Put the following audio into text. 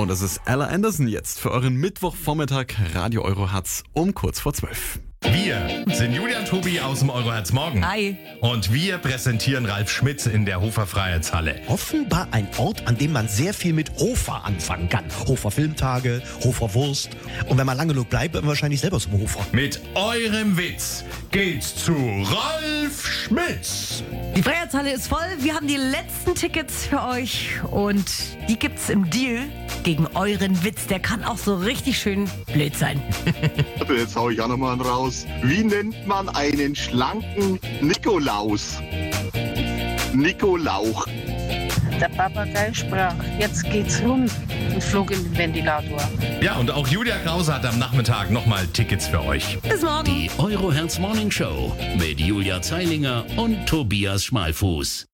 Und das ist Ella Anderson jetzt für euren Mittwochvormittag Radio Eurohertz um kurz vor 12. Wir sind Julian Tobi aus dem Eurohertz Morgen. Hi. Und wir präsentieren Ralf Schmitz in der Hofer Freiheitshalle. Offenbar ein Ort, an dem man sehr viel mit Hofer anfangen kann. Hofer Filmtage, Hofer Wurst. Und wenn man lange genug bleibt, wird man wahrscheinlich selber zum Hofer. Mit eurem Witz geht's zu Ralf Schmitz. Die Freiheitshalle ist voll. Wir haben die letzten Tickets für euch und die gibt's im Deal gegen euren Witz. Der kann auch so richtig schön blöd sein. Jetzt hau ich auch nochmal raus. Wie nennt man einen schlanken Nikolaus? Nikolauch. Der Papagei sprach, jetzt geht's rum und flog in den Ventilator. Ja, und auch Julia Krause hat am Nachmittag nochmal Tickets für euch. Bis morgen. Die Eurohertz Morning Show mit Julia Zeilinger und Tobias Schmalfuß.